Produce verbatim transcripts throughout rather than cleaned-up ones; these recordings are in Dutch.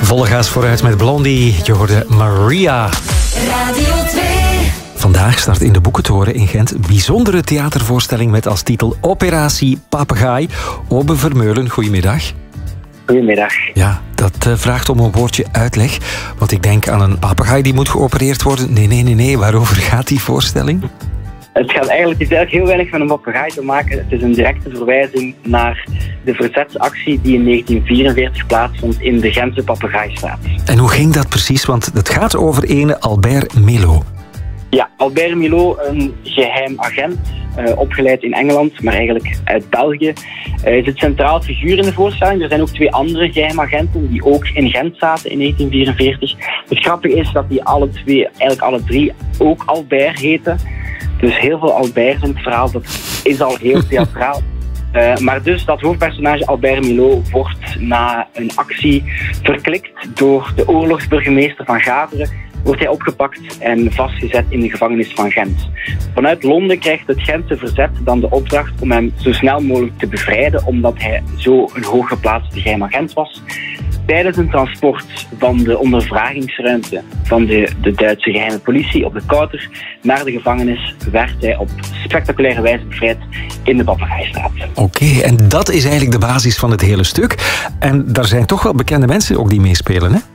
Volle gas vooruit met Blondie. Je hoorde Maria. Radio twee. Vandaag start in de Boekentoren in Gent een bijzondere theatervoorstelling met als titel Operatie Papegaai. Obe Vermeulen, goedemiddag. Goedemiddag. Ja, dat uh, vraagt om een woordje uitleg. Want ik denk aan een papegaai die moet geopereerd worden. Nee, nee, nee, nee. Waarover gaat die voorstelling? Het gaat eigenlijk, het is eigenlijk heel weinig met een papegaai te maken. Het is een directe verwijzing naar de verzetsactie die in negentien vierenveertig plaatsvond in de Gentse Papegaaistraat. En hoe ging dat precies? Want het gaat over ene Albert Milo. Ja, Albert Milo, een geheim agent, uh, opgeleid in Engeland, maar eigenlijk uit België. Hij uh, is het centraal figuur in de voorstelling. Er zijn ook twee andere geheimagenten die ook in Gent zaten in negentien vierenveertig. Het grappige is dat die alle twee, eigenlijk alle drie, ook Albert heten. Dus heel veel Alberts in het verhaal, dat is al heel theatraal. Uh, maar dus dat hoofdpersonage Albert Milo wordt na een actie verklikt door de oorlogsburgemeester van Gaveren. Wordt hij opgepakt en vastgezet in de gevangenis van Gent. Vanuit Londen krijgt het Gentse verzet dan de opdracht om hem zo snel mogelijk te bevrijden, omdat hij zo een hooggeplaatste geheimagent was. Tijdens een transport van de ondervragingsruimte van de, de Duitse geheime politie op de Kouter naar de gevangenis werd hij op spectaculaire wijze bevrijd in de Papegaaistraat. Oké, okay, en dat is eigenlijk de basis van het hele stuk. En daar zijn toch wel bekende mensen ook die meespelen, hè?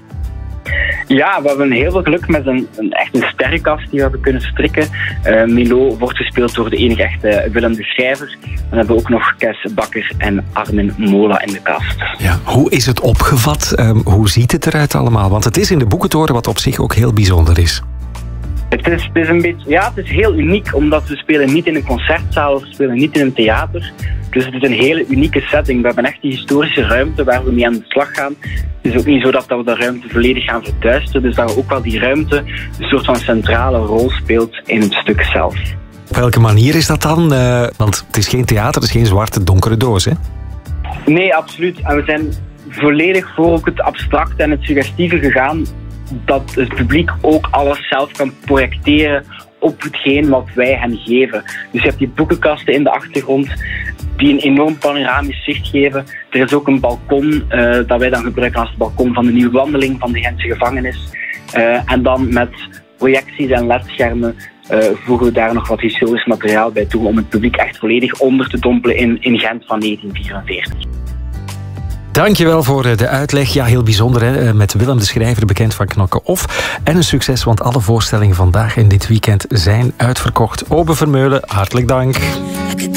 Ja, we hebben heel veel geluk met een, een echt een sterrenkast die we hebben kunnen strikken. Uh, Milo wordt gespeeld door de enige echte Willem de Schrijver. Dan hebben we ook nog Kes Bakker en Armin Mola in de kast. Ja, hoe is het opgevat? Um, hoe ziet het eruit allemaal? Want het is in de Boekentoren, wat op zich ook heel bijzonder is. Het is, het is een beetje, ja, het is heel uniek, omdat we spelen niet in een concertzaal, we spelen niet in een theater. Dus het is een hele unieke setting. We hebben echt die historische ruimte waar we mee aan de slag gaan. Het is ook niet zo dat we de ruimte volledig gaan verduisteren, dus dat we ook wel die ruimte een soort van centrale rol speelt in het stuk zelf. Op welke manier is dat dan? Uh, want het is geen theater, het is geen zwarte donkere doos, hè? Nee, absoluut. En we zijn volledig voor ook het abstracte en het suggestieve gegaan, dat het publiek ook alles zelf kan projecteren op hetgeen wat wij hen geven. Dus je hebt die boekenkasten in de achtergrond die een enorm panoramisch zicht geven. Er is ook een balkon uh, dat wij dan gebruiken als het balkon van de nieuwe wandeling van de Gentse gevangenis. Uh, en dan met projecties en ledschermen uh, voegen we daar nog wat historisch materiaal bij toe om het publiek echt volledig onder te dompelen in, in Gent van negentien vierenveertig. Dankjewel voor de uitleg. Ja, heel bijzonder, hè? Met Willem de Schrijver, bekend van Knokke Off. En een succes, want alle voorstellingen vandaag en dit weekend zijn uitverkocht. Obe Vermeulen, hartelijk dank.